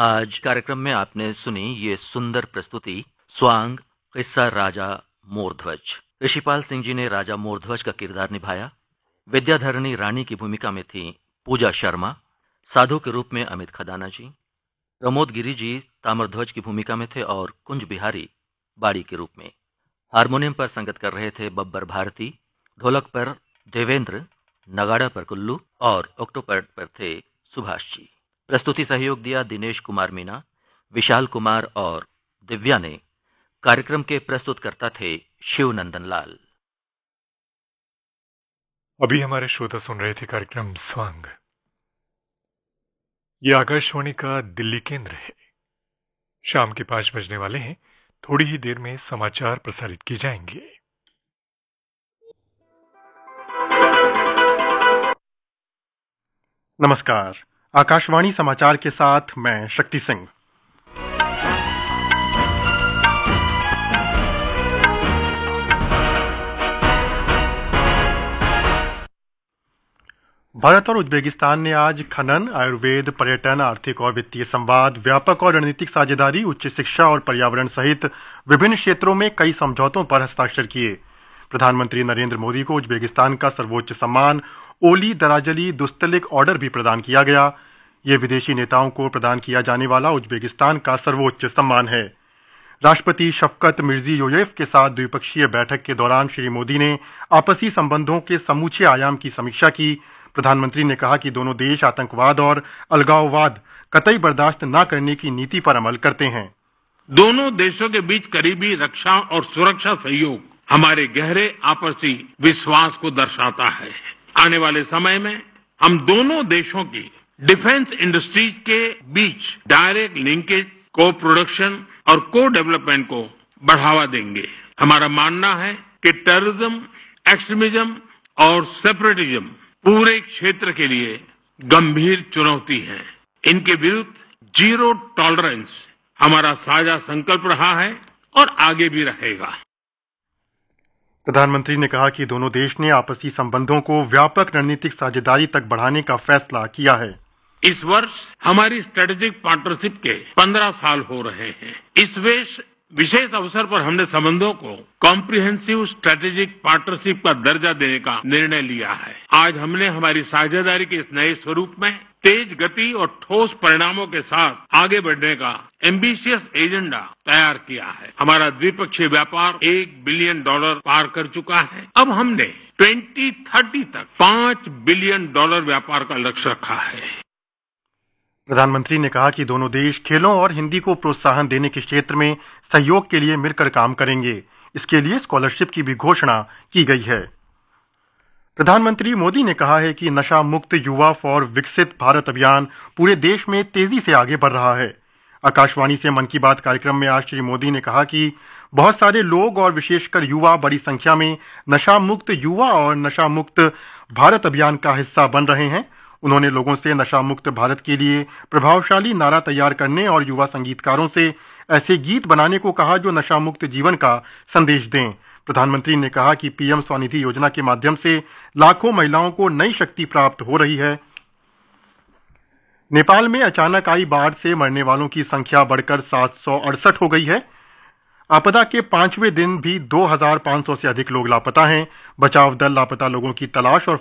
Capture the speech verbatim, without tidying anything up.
आज कार्यक्रम में आपने सुनी ये सुंदर प्रस्तुति स्वांग किस्सा राजा मोरध्वज। ऋषिपाल सिंह जी ने राजा मोरध्वज का किरदार निभाया। विद्याधरणी रानी की भूमिका में थी पूजा शर्मा। साधु के रूप में अमित खदाना जी। प्रमोद गिरी जी ताम्रध्वज की भूमिका में थे और कुंज बिहारी बाड़ी के रूप में। हारमोनियम पर संगत कर रहे थे बब्बर भारती। ढोलक पर देवेंद्र, नगाड़ा पर कुल्लू और ऑक्टोपैड पर थे सुभाष जी। प्रस्तुति सहयोग दिया दिनेश कुमार मीना, विशाल कुमार और दिव्या ने। कार्यक्रम के प्रस्तुतकर्ता थे शिवनंदन लाल। अभी हमारे श्रोता सुन रहे थे कार्यक्रम स्वांग। ये आकाशवाणी का दिल्ली केंद्र है। शाम के पांच बजने वाले हैं। थोड़ी ही देर में समाचार प्रसारित किए जाएंगे। नमस्कार, आकाशवाणी समाचार के साथ मैं शक्ति सिंह। भारत और उज्बेकिस्तान ने आज खनन, आयुर्वेद, पर्यटन, आर्थिक और वित्तीय संवाद, व्यापक और रणनीतिक साझेदारी, उच्च शिक्षा और पर्यावरण सहित विभिन्न क्षेत्रों में कई समझौतों पर हस्ताक्षर किए। प्रधानमंत्री नरेंद्र मोदी को उज्बेकिस्तान का सर्वोच्च सम्मान ओली दराजली दुस्तलिक ऑर्डर भी प्रदान किया गया। ये विदेशी नेताओं को प्रदान किया जाने वाला उज्बेकिस्तान का सर्वोच्च सम्मान है। राष्ट्रपति शफकत मिर्जियोयेव के साथ द्विपक्षीय बैठक के दौरान श्री मोदी ने आपसी संबंधों के समूचे आयाम की समीक्षा की। प्रधानमंत्री ने कहा कि दोनों देश आतंकवाद और अलगाववाद कतई बर्दाश्त न करने की नीति पर अमल करते हैं। दोनों देशों के बीच करीबी रक्षा और सुरक्षा सहयोग हमारे गहरे आपसी विश्वास को दर्शाता है। आने वाले समय में हम दोनों देशों की डिफेंस इंडस्ट्रीज के बीच डायरेक्ट लिंकेज, को प्रोडक्शन और को डेवलपमेंट को बढ़ावा देंगे। हमारा मानना है कि टेररिज्म, एक्सट्रीमिज्म और सेपरेटिज्म पूरे क्षेत्र के लिए गंभीर चुनौती है। इनके विरुद्ध जीरो टॉलरेंस हमारा साझा संकल्प रहा है और आगे भी रहेगा। प्रधानमंत्री ने कहा कि दोनों देश ने आपसी संबंधों को व्यापक रणनीतिक साझेदारी तक बढ़ाने का फैसला किया है। इस वर्ष हमारी स्ट्रेटेजिक पार्टनरशिप के पंद्रह साल हो रहे हैं। इस वेश विशेष अवसर पर हमने संबंधों को कॉम्प्रिहेंसिव स्ट्रेटेजिक पार्टनरशिप का दर्जा देने का निर्णय लिया है। आज हमने हमारी साझेदारी के इस नए स्वरूप में तेज गति और ठोस परिणामों के साथ आगे बढ़ने का एम्बिशियस एजेंडा तैयार किया है। हमारा द्विपक्षीय व्यापार एक बिलियन डॉलर पार कर चुका है। अब हमने ट्वेंटी थर्टी तक पांच बिलियन डॉलर व्यापार का लक्ष्य रखा है। प्रधानमंत्री ने कहा कि दोनों देश खेलों और हिंदी को प्रोत्साहन देने के क्षेत्र में सहयोग के लिए मिलकर काम करेंगे। इसके लिए स्कॉलरशिप की भी घोषणा की गई है। प्रधानमंत्री मोदी ने कहा है कि नशा मुक्त युवा फॉर विकसित भारत अभियान पूरे देश में तेजी से आगे बढ़ रहा है। आकाशवाणी से मन की बात कार्यक्रम में आज श्री मोदी ने कहा कि बहुत सारे लोग और विशेषकर युवा बड़ी संख्या में नशा मुक्त युवा और नशा मुक्त भारत अभियान का हिस्सा बन रहे हैं। उन्होंने लोगों से नशा मुक्त भारत के लिए प्रभावशाली नारा तैयार करने और युवा संगीतकारों से ऐसे गीत बनाने को कहा जो नशा मुक्त जीवन का संदेश दें। प्रधानमंत्री ने कहा कि पीएम स्वनिधि योजना के माध्यम से लाखों महिलाओं को नई शक्ति प्राप्त हो रही है। नेपाल में अचानक आई बाढ़ से मरने वालों की संख्या बढ़कर सात सौ अड़सठ हो गई है। आपदा के पांचवें दिन भी दो हजार पांच सौ से अधिक लोग लापता हैं। बचाव दल लापता लोगों की तलाश और